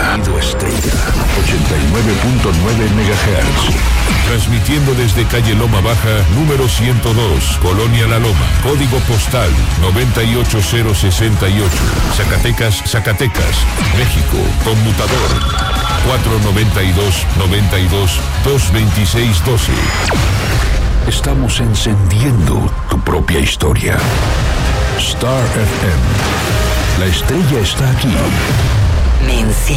Sonido Estrella, 89.9 MHz. Transmitiendo desde calle Loma Baja, número 102, Colonia La Loma. Código postal 98068. Zacatecas, Zacatecas, México. Conmutador 492-92-226-12. Estamos encendiendo tu propia historia. Star FM. La estrella está aquí. Me enciende.